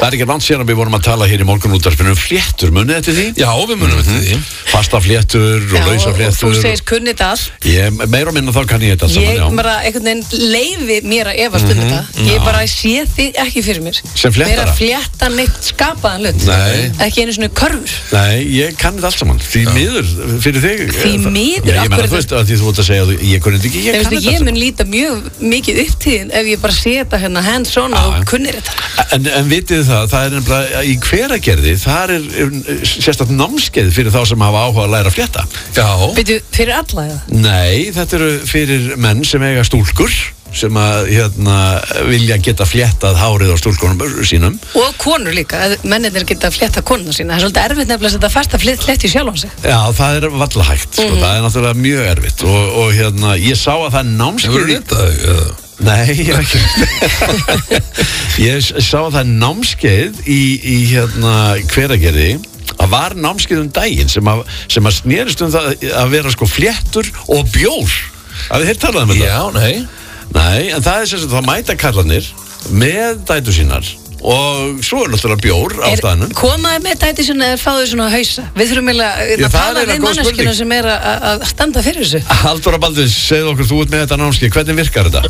Það ekki langt síðan að við vorum að tala hér í morgunútvarpinu fléttur, munið eftir því? Já, við munum eftir því. Fasta fléttur og lausa fléttur. Þú segist kunni þetta allt. Meira og minna þá kann ég þetta saman, já. Ég bara einhvern veginn leyfi mér að efast þetta. Ég bara sé þig ekki fyrir mér. Sem fléttara? Mér að flétta neitt skapaðan hlut. Nei. Ekki einu svona körfur. Nei, ég kann þetta allt saman. Því miður fyrir þig. Því miður? Ég meina, þú veist, að því þú ert að segja að ég kunni þetta ekki, ég kann þetta. Ég mun líta mjög mikið upp til þín ef ég bara sé þetta hérna hands-on og kunnir þetta. En vitið það er nefnilega í Hveragerði, þar sérstakt námskeið fyrir þá sem hafa áhuga að læra að flétta. Já. Byrju, fyrir alla eða? Nei, þetta eru fyrir menn sem eiga stúlkur sem að vilja geta fléttað hárið á stúlkunum sínum. Og konur líka, mennirnir geta fléttað konuna sína. Það er svolítið erfitt nefnilega að setja fasta flétti sjálf á sig. Já, það er valla hægt, sko. Það er náttúrulega mjög erfitt og ég sá að það er námskeið. Hefur þetta? Nei, ég hef ekki. Ég sá að það er námskeið í Hveragerði. Það var námskeið daginn sem að snerist það að vera sko fléttur og bjór. Hafið þér talað þetta? Já, nei. Nei, en það er sem sagt, það mæta karlarnir með dætur sínar og svo er náttúrulega bjór á staðnum. Komaði með dætur sína eða fáðu svona hausa? Við þurfum að tala við manneskjuna sem er að standa fyrir þessu. Halldóra Baldvins, segðu okkur, þú ert með þetta námskeið, hvernig virkar þetta?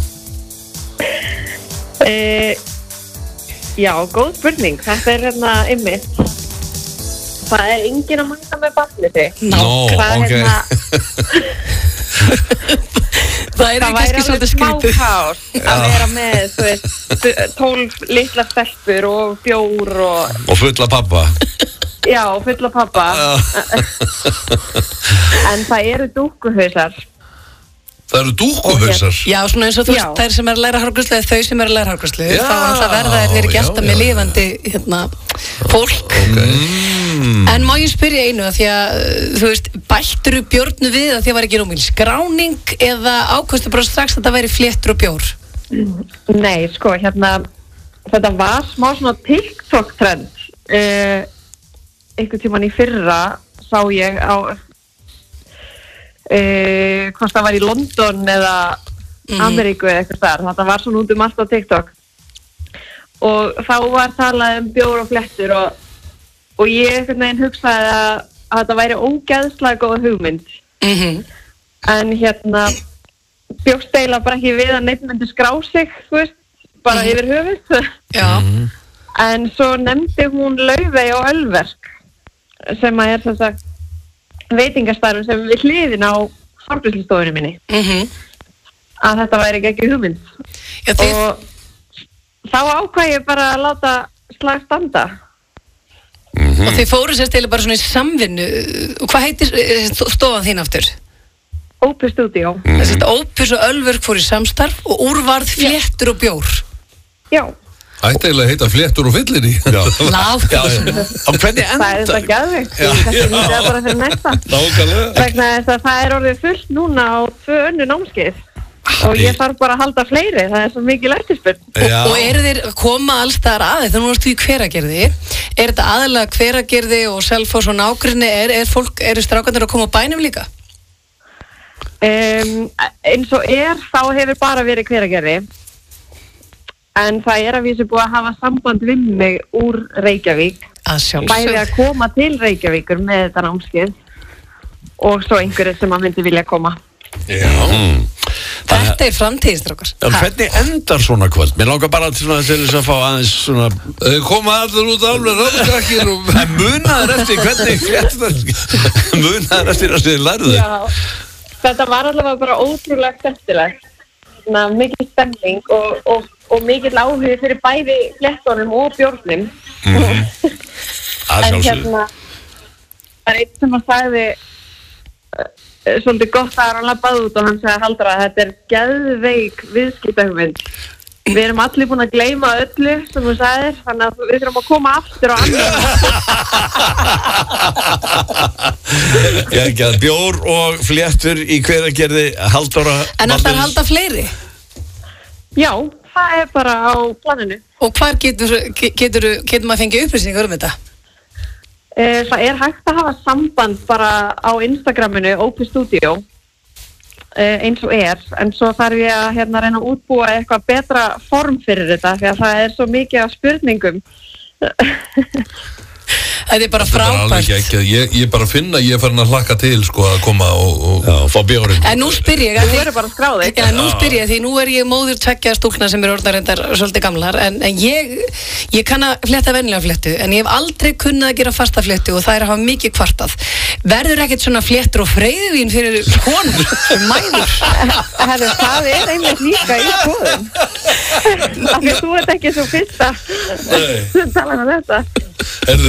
Já, góð spurning. Þetta er einmitt. Það er enginn að mæta með barnið þig. Það er kannski svolítið skrítið. Það væri alveg smá hár að vera með, þú veist, 12 litla stelpur og bjór og fulla pappa. Já, fulla pappa. En það eru dúkkuhausar. Það eru dúkkuhausar? Já, svona eins og þú veist, þær sem er að læra hárgreiðslu eða þau sem er að læra hárgreiðslu. Þá er alltaf verða þeir ekki alltaf með lifandi fólk. En má ég spyrja einu að því að, þú veist, bættur Björnu við að því að var ekki nóg skráning eða ákvæmstu bara strax að það væri fléttur og bjór? Nei, sko, þetta var smá svona TikTok-trend. Einhvern tímann í fyrra sá ég á hvort það var í London eða Ameríku eða eitthvað þar. Þetta var svona út allt á TikTok og þá var talað bjór og fléttur og ég einhvern veginn hugsaði að þetta væri ógeðslega góð hugmynd. En bjóst eiginlega bara ekki við að neitt myndi skrá sig, þú veist, bara yfir höfuð. Já. En svo nefndi hún Laufey og Ölverk sem að er sem sagt veitingastarfum sem við hliðin á hárgreiðslustofunni minni. Að þetta væri ekki hugmynd. Og þá ákvað ég bara að láta slag standa. Og þið fóru sér stila bara svona í samvinnu. Og hvað heitir stofan þín aftur? Opus Studio. Þessi Opus og Ölverk fóru í samstarf og úrvarð fléttur og bjór. Já. Ætti eiginlega að heita fléttur og fyllir í. Látt. Og hvernig enda? Það er þetta geðveikt. Þetta er bara fyrir næsta. Nákvæmlega. Vegna þess að það er orðið fullt núna á 2 önnur námskeið. Og ég þarf bara að halda fleiri, það er svo mikil eftirspurn. Og eru þeir koma alls staðar að þeir, þannig að þú í Hveragerði, er þetta aðalega Hveragerði og Selfoss og nágrinni, eru strákarnir að koma á bænum líka? Eins og þá hefur bara verið Hveragerði, en það er að vísu búið að hafa samband við mig úr Reykjavík, bæði að koma til Reykjavíkur með þetta námskeið og svo einhverju sem að myndi vilja koma. Já. Þetta er framtíðin, strákar. Hvernig endar svona kvöld? Mér langar bara til þess að fá aðeins svona koma allir út alveg ráðkrakkir og munaður eftir hvernig munaður eftir að þið lærðu þið. Já, þetta var allavega bara ótrúlega skemmtilegt. Mikil stemning og mikil áhugi fyrir bæði fléttunum og bjórnum. En það er einn sem að sagði svolítið gott að hann labbaði út og hann sagði Halldóra að þetta er geðveik viðskiptahugmynd. Við erum allir búin að gleyma öllu sem þú sagðir, þannig að við þurfum að koma aftur á annan. Geggjað, bjór og fléttur í Hveragerði, Halldóra. En ætlar að halda fleiri? Já, það er bara á planinu. Og hvar getur maður fengið upplýsingar um þetta? Það er hægt að hafa samband bara á Instagraminu, Opus Studio, eins og en svo þarf ég að reyna að útbúa eitthvað betra form fyrir þetta, því að það er svo mikið af spurningum Þetta er bara Þetta er alveg frábært. geggjað. Ég bara finna, ég er farin að hlakka til sko að koma og Já, fá bjórinn. En nú spyr ég Þú verður bara að skrá þig. Já, nú spyr ég því nú er ég móðir tveggja stúlkna sem eru orðnar reyndar svolítið gamlar en ég kann að fletta venjulega flettu en ég hef aldrei kunnað að gera fasta flettu og það er að hafa mikið kvartað. Verður ekkert svona flettur og freyðvín fyrir konur, mæður? Herru, það er einmitt líka í skoðun. Af því að þú ert ekki svo fyrsta sem talar um þetta. Heyrðu,